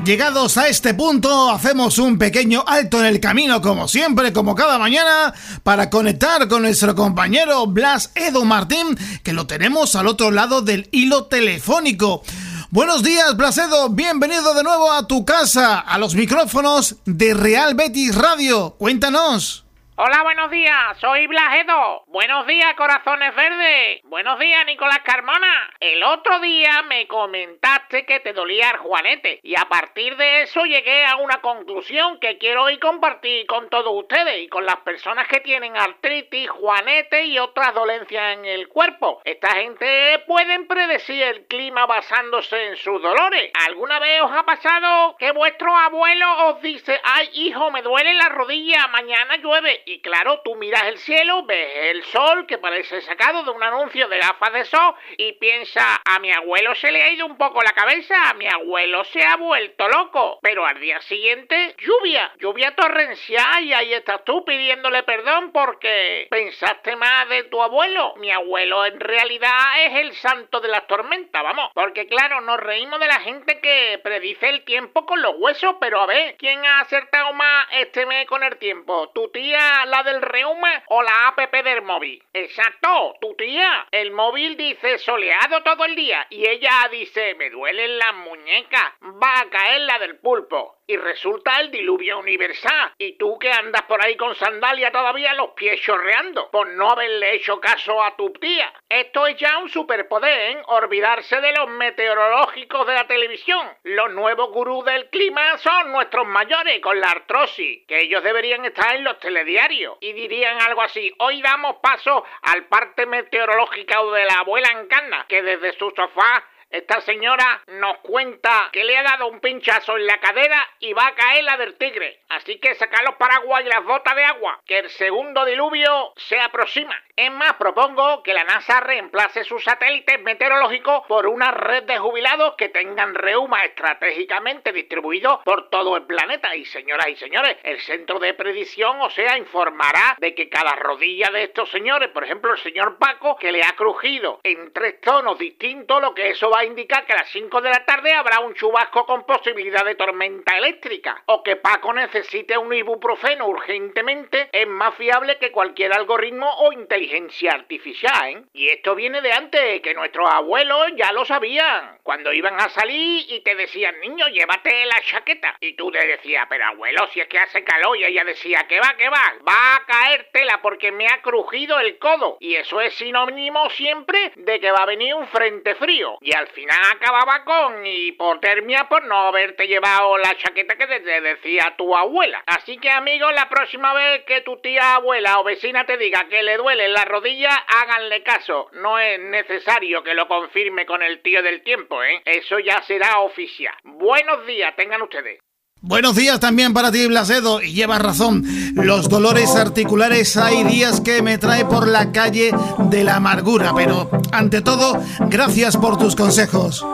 Llegados a este punto, hacemos un pequeño alto en el camino, como siempre, como cada mañana, para conectar con nuestro compañero Blas Edo Martín, que lo tenemos al otro lado del hilo telefónico. Buenos días, Blas Edo, bienvenido de nuevo a tu casa, a los micrófonos de Real Betis Radio. Cuéntanos. Hola, buenos días, soy Blas Edo. Buenos días, corazones verdes. Buenos días, Nicolás Carmona. El otro día me comentaste que te dolía el juanete y a partir de eso llegué a una conclusión que quiero hoy compartir con todos ustedes y con las personas que tienen artritis, juanete y otras dolencias en el cuerpo. Esta gente pueden predecir el clima basándose en sus dolores. ¿Alguna vez os ha pasado que vuestro abuelo os dice: ay, hijo, me duele la rodilla, mañana llueve? Y claro, tú miras el cielo, ves el sol que parece sacado de un anuncio de gafas de sol y piensas: a mi abuelo se le ha ido un poco la cabeza, a mi abuelo se ha vuelto loco. Pero al día siguiente, lluvia torrencial y ahí estás tú pidiéndole perdón porque pensaste más de tu abuelo. Mi abuelo en realidad es el santo de las tormentas, vamos. Porque claro, nos reímos de la gente que predice el tiempo con los huesos, pero a ver, ¿quién ha acertado más este mes con el tiempo? ¿Tu tía, la del reuma, o la app del móvil? Exacto, tu tía. El móvil dice soleado todo el día y ella dice: me duelen las muñecas, va a caer la del pulpo. Y resulta el diluvio universal. Y tú que andas por ahí con sandalia todavía, los pies chorreando, por no haberle hecho caso a tu tía. Esto es ya un superpoder, ¿eh? Olvidarse de los meteorológicos de la televisión. Los nuevos gurús del clima son nuestros mayores con la artrosis, que ellos deberían estar en los telediarios y dirían algo así: hoy damos paso al parte meteorológico de la abuela Encarna, que desde su sofá esta señora nos cuenta que le ha dado un pinchazo en la cadera y va a caer la del tigre. Así que saca los paraguas y las botas de agua, que el segundo diluvio se aproxima. Es más, propongo que la NASA reemplace sus satélites meteorológicos por una red de jubilados que tengan reuma estratégicamente distribuidos por todo el planeta. Y señoras y señores, el centro de predicción, o sea, informará de que cada rodilla de estos señores, por ejemplo el señor Paco, que le ha crujido en 3 tonos distintos, lo que eso va a indicar que a las 5 de la tarde habrá un chubasco con posibilidad de tormenta eléctrica. O que Paco necesite un ibuprofeno urgentemente, es más fiable que cualquier algoritmo o inteligencia artificial, ¿eh? Y esto viene de antes, que nuestros abuelos ya lo sabían. Cuando iban a salir y te decían: niño, llévate la chaqueta. Y tú te decías: pero abuelo, si es que hace calor. Y ella decía: que va a caer tela porque me ha crujido el codo. Y eso es sinónimo siempre de que va a venir un frente frío. Y al final acababa con hipotermia por no haberte llevado la chaqueta que te decía tu abuela. Así que, amigo, la próxima vez que tu tía, abuela o vecina te diga que le duele la rodilla, háganle caso. No es necesario que lo confirme con el tío del tiempo, ¿eh? Eso ya será oficial. Buenos días, tengan ustedes. Buenos días también para ti, Blas Edo, y llevas razón, los dolores articulares hay días que me trae por la calle de la amargura, pero ante todo, gracias por tus consejos.